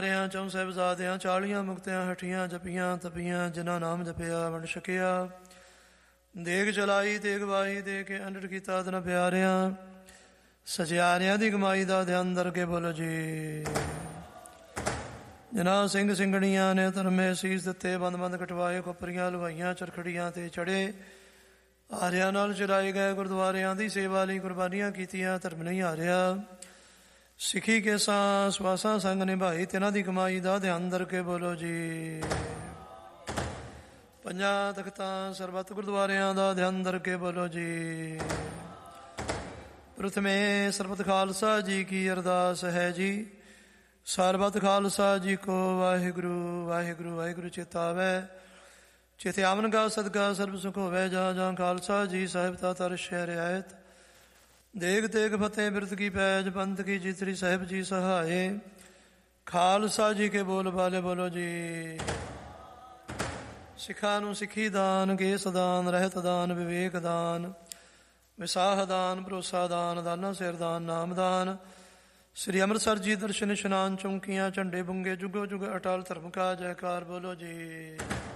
ਚੌਂ ਸਾਹਿਬਜ਼ਾਦਿਆਂ 40 ਮੁਕਤਿਆਂ ਹਠੀਆਂ ਜਪੀਆਂ ਤਪੀਆਂ ਜਿਨ੍ਹਾਂ ਨਾਮ ਜਪਿਆ ਵੰਡ ਛਕਿਆ। ਦੇਗ ਚਲਾਈ ਤੇਗ ਵਾਹੀ ਦੇ ਕੇ ਅੰਡੜ ਕੀਤਾ ਤਨ ਪਿਆਰਿਆਂ ਸਚਿਆਰਿਆਂ ਦੀ ਕਮਾਈ ਦਾ ਧਿਆਨ ਦਰ ਕੇ ਬੋਲੋ ਜੀ। ਜਿਨ੍ਹਾਂ ਸਿੰਘ ਸਿੰਘਣੀਆਂ ਨੇ ਧਰਮੇ ਸੀਸ ਦਿੱਤੇ ਬੰਦ ਬੰਦ ਕਟਵਾਏ ਕੋਪਰੀਆਂ ਲੁਹਾਈਆਂ ਚਰਖੜੀਆਂ ਤੇ ਚੜੇ ਆਰਿਆਂ ਨਾਲ ਚਰਾਏ ਗਏ ਗੁਰਦੁਆਰਿਆਂ ਦੀ ਸੇਵਾ ਲਈ ਕੁਰਬਾਨੀਆਂ ਕੀਤੀਆਂ ਧਰਮ ਨਹੀਂ ਹਾਰਿਆ। ਸਿੱਖੀ ਕੇਸਾਂ ਸਵਾਸਾਂ ਸੰਗ ਨਿਭਾਈ ਤਿਨਾਂ ਦੀ ਕਮਾਈ ਦਾ ਧਿਆਨ ਦਰ ਕੇ ਬੋਲੋ ਜੀ। ਪੰਜਾਂ ਤਖਤਾਂ ਸਰਬੱਤ ਗੁਰਦੁਆਰਿਆਂ ਦਾ ਧਿਆਨ ਦਰ ਕੇ ਬੋਲੋ ਜੀ। ਪ੍ਰਥਮੇ ਸਰਬੱਤ ਖਾਲਸਾ ਜੀ ਕੀ ਅਰਦਾਸ ਹੈ ਜੀ। ਸਰਬੱਤ ਖਾਲਸਾ ਜੀ ਕੋ ਵਾਹਿਗੁਰੂ ਵਾਹਿਗੁਰੂ ਵਾਹਿਗੁਰੂ ਚੇਤਾਵੈ। ਚੇਤੇ ਆਮਨ ਕਾ ਸਦਕਾ ਸਰਬ ਸੁਖ ਹੋਵੇ ਜਾਂ ਜਾਂ ਖਾਲਸਾ ਜੀ ਸਾਹਿਬ ਤਾ ਤਰ ਸ਼ਹਿ ਰਿਆਇਤ। ਦੇਗ ਤੇਗ ਫਤਿਹ ਬਿਰਤ ਕੀ ਪੈਜ ਪੰਥ ਕੀ ਜਿਤਰੀ ਸਾਹਿਬ ਜੀ ਸਹਾਏ। ਖਾਲਸਾ ਜੀ ਕੇ ਬੋਲ ਬਾਲੇ ਬੋਲੋ ਜੀ। ਸਿੱਖਾਂ ਨੂੰ ਸਿੱਖੀ ਦਾਨ ਕੇਸ ਦਾਨ ਰਹਿਤ ਦਾਨ ਵਿਵੇਕ ਦਾਨ ਵਿਸਾਹ ਦਾਨ ਭਰੋਸਾ ਦਾਨ ਦਾਨਾ ਸਿਰ ਦਾਨ ਨਾਮ ਦਾਨ। ਸ੍ਰੀ ਅੰਮ੍ਰਿਤਸਰ ਜੀ ਦਰਸ਼ਨ ਇਸ਼ਨਾਨ ਚੌਂਕੀਆਂ ਝੰਡੇ ਬੁੰਗੇ ਜੁਗੋ ਜੁਗ ਅਟਲ ਧਰਮ ਕਾ ਜੈਕਾਰ ਬੋਲੋ ਜੀ।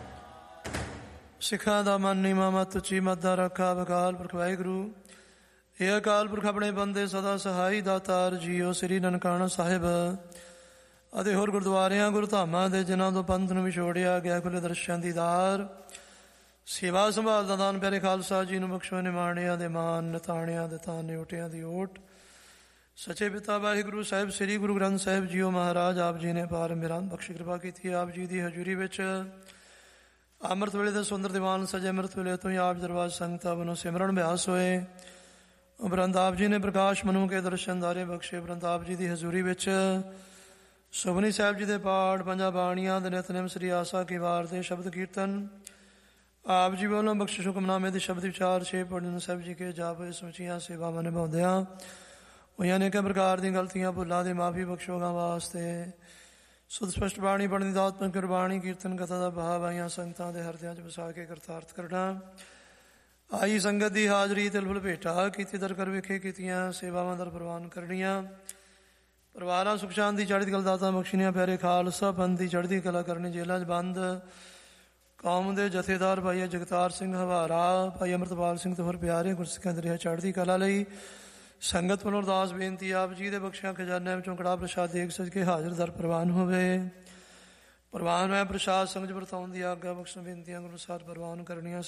ਸਿੱਖਾਂ ਦਾ ਮਨ ਨੀਵਾਂ ਮਤ ਉੱਚੀ ਮਤ ਦਾ ਰੱਖਾ ਅਕਾਲ ਪੁਰਖ ਵਾਹਿਗੁਰੂ। ਇਹ ਅਕਾਲ ਪੁਰਖ ਆਪਣੇ ਬੰਦੇ ਸਦਾ ਸਹਾਈ ਦਾਤਾਰ ਜੀਓ ਸ੍ਰੀ ਨਨਕਾਣਾ ਸਾਹਿਬ ਅਤੇ ਹੋਰ ਗੁਰਦੁਆਰਿਆਂ ਗੁਰਧਾਮਾਂ ਦੇ ਜਿਨ੍ਹਾਂ ਤੋਂ ਪੰਥ ਨੂੰ ਵਿਛੋੜਿਆ ਗਿਆ ਖੁੱਲੇ ਦਰਸ਼ਨ ਦੀਦਾਰ ਸੇਵਾ ਸੰਭਾਲ ਦਾ ਦਾਨ ਪਿਆਰੇ ਖਾਲਸਾ ਜੀ ਨੂੰ ਬਖਸ਼ੋ ਨਿਮਾਣਿਆਂ ਦੇ ਮਾਨ ਨਿਤਾਣਿਆਂ ਦੇ ਤਾਨੇ ਓਟਿਆਂ ਦੀ ਓਟ। ਸੱਚੇ ਪਿਤਾ ਵਾਹਿਗੁਰੂ ਸਾਹਿਬ ਸ੍ਰੀ ਗੁਰੂ ਗ੍ਰੰਥ ਸਾਹਿਬ ਜੀਓ ਮਹਾਰਾਜ ਆਪ ਜੀ ਨੇ ਪਾਰ ਮਿਹਰਾਂ ਬਖਸ਼ ਕਿਰਪਾ ਕੀਤੀ। ਆਪ ਜੀ ਦੀ ਹਜ਼ੂਰੀ ਵਿੱਚ ਅੰਮ੍ਰਿਤ ਵੇਲੇ ਦੇ ਸੁੰਦਰ ਦੀਵਾਨ ਸਜੇ। ਅੰਮ੍ਰਿਤ ਵੇਲੇ ਤੋਂ ਹੀ ਆਪ ਦਰਬਾਰ ਸੰਗਤਾਂ ਵੱਲੋਂ ਸਿਮਰਨ ਅਭਿਆਸ ਹੋਏ। ਉਪਰੰਤ ਆਪ ਜੀ ਨੇ ਪ੍ਰਕਾਸ਼ ਮਨੂ ਕੇ ਦਰਸ਼ਨ ਦਾਰੇ ਬਖਸ਼ੇ। ਉਪਰੰਤ ਆਪ ਜੀ ਦੀ ਹਜ਼ੂਰੀ ਵਿੱਚ ਸੁਖਮਨੀ ਸਾਹਿਬ ਜੀ ਦੇ ਪਾਠ ਪੰਜਾਂ ਬਾਣੀਆਂ ਦੇ ਨਿਤਨੇਮ ਸ੍ਰੀ ਆਸਾ ਕੀ ਵਾਰ ਦੇ ਸ਼ਬਦ ਕੀਰਤਨ ਆਪ ਜੀ ਵੱਲੋਂ ਬਖਸ਼ਿਸ਼ ਹੁਕਮਨਾਮੇ ਦੇ ਸ਼ਬਦ ਵਿਚਾਰ ਛੇ ਪੜਨ ਸਾਹਿਬ ਜੀ ਕੇ ਜਾਪ ਸਮੁੱਚੀਆਂ ਸੇਵਾਵਾਂ ਨਿਭਾਉਂਦਿਆਂ ਹੋਈਆਂ ਅਨੇਕਾਂ ਪ੍ਰਕਾਰ ਦੀਆਂ ਗਲਤੀਆਂ ਭੁੱਲਾਂ ਦੀ ਮਾਫੀ ਬਖਸ਼ੋਗਾ ਵਾਸਤੇ ਸੁਧ ਸਪਸ਼ਟ ਬਾਣੀ ਪੜ੍ਹਨ ਦੀ ਦਾਤ ਗੁਰਬਾਣੀ ਕੀਰਤਨ ਕਥਾ ਦਾ ਭਾਵ ਆਈਆਂ ਸੰਗਤਾਂ ਦੇ ਹਿਰਦਿਆਂ 'ਚ ਵਸਾ ਕੇ ਕਰਤਾਰਥ ਕਰਨਾ। ਆਈ ਸੰਗਤ ਦੀ ਹਾਜ਼ਰੀ ਤਿਲ ਫੁਲ ਭੇਟਾ ਕੀਤੀ ਦਰ ਕਰ ਵੇਖੇ ਕੀਤੀਆਂ ਸੇਵਾਵਾਂ ਦਰ ਪ੍ਰਵਾਨ ਕਰਨੀਆਂ। ਪਰਿਵਾਰਾਂ ਸੁਖ ਸ਼ਾਂਤੀ ਚੜ੍ਹਦੀ ਕਲਾ ਦਾਤਾ ਬਖਸ਼ਣੀਆਂ। ਪਿਆਰੇ ਖਾਲਸਾ ਪੰਥ ਦੀ ਚੜ੍ਹਦੀ ਕਲਾ ਕਰਨੀ। ਜੇਲ੍ਹਾਂ 'ਚ ਬੰਦ ਕੌਮ ਦੇ ਜਥੇਦਾਰ ਭਾਈ ਜਗਤਾਰ ਸਿੰਘ ਹਵਾਰਾ ਭਾਈ ਅੰਮ੍ਰਿਤਪਾਲ ਸਿੰਘ ਤੇ ਹੋਰ ਪਿਆਰੇ ਗੁਰਸਿੱਖਾਂ ਦੇ ਰਿਹਾ ਚੜ੍ਹਦੀ ਕਲਾ ਲਈ ਸੰਗਤ ਵੱਲੋਂ ਅਰਦਾਸ ਬੇਨਤੀ ਆਪ ਜੀ ਦੇ ਬਖਸ਼ਿਆ ਖਜ਼ਾਨਿਆਂ ਵਿੱਚੋਂ ਕੜਾਹ ਪ੍ਰਸ਼ਾਦ ਦੇਖ ਸਜ ਕੇ ਹਾਜ਼ਰ ਦਰ ਪ੍ਰਵਾਨ ਹੋਵੇ। ਪ੍ਰਵਾਨ ਹੋਇਆ ਪ੍ਰਸ਼ਾਦ ਸੰਗਤ ਵਰਤਾਉਣ ਦੀ ਆਗਿਆ ਬਖਸ਼ਣ ਬੇਨਤੀਆਂ ਗੁਰੂ ਸਾਹਿਬ ਪ੍ਰਵਾਨ ਕਰਨੀਆਂ।